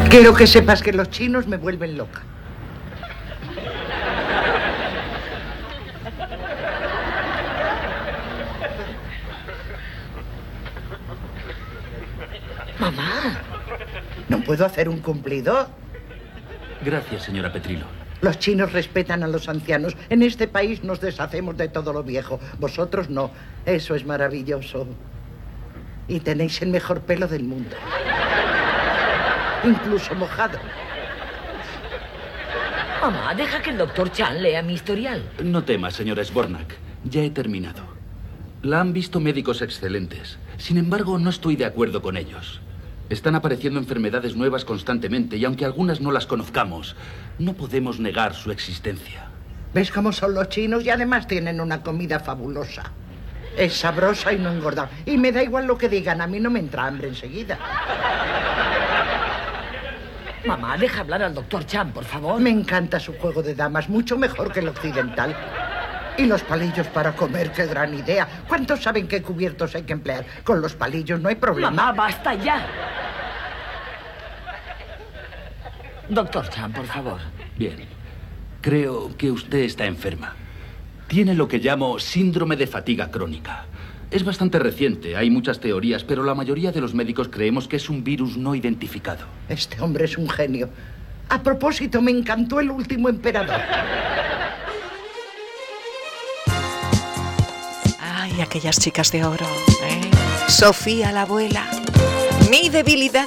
Quiero que sepas que los chinos me vuelven loca. Mamá, ¿no puedo hacer un cumplido? Gracias, señora Petrilo. Los chinos respetan a los ancianos. En este país nos deshacemos de todo lo viejo. Vosotros no. Eso es maravilloso. Y tenéis el mejor pelo del mundo. Incluso mojado. Mamá, deja que el doctor Chan lea mi historial. No temas, señora Sbornak. Ya he terminado. La han visto médicos excelentes. Sin embargo, no estoy de acuerdo con ellos. Están apareciendo enfermedades nuevas constantemente y aunque algunas no las conozcamos, no podemos negar su existencia. ¿Ves cómo son los chinos? Y además tienen una comida fabulosa. Es sabrosa y no engorda. Y me da igual lo que digan, a mí no me entra hambre enseguida. Mamá, deja hablar al doctor Chan, por favor. Me encanta su juego de damas, mucho mejor que el occidental. Y los palillos para comer, qué gran idea. ¿Cuántos saben qué cubiertos hay que emplear? Con los palillos no hay problema. Mamá, basta ya. Doctor Chan, por favor. Bien. Creo que usted está enferma. Tiene lo que llamo síndrome de fatiga crónica. Es bastante reciente, hay muchas teorías, pero la mayoría de los médicos creemos que es un virus no identificado. Este hombre es un genio. A propósito, me encantó El último emperador. Ay, aquellas chicas de oro, ¿eh? Sofía la abuela. Mi debilidad.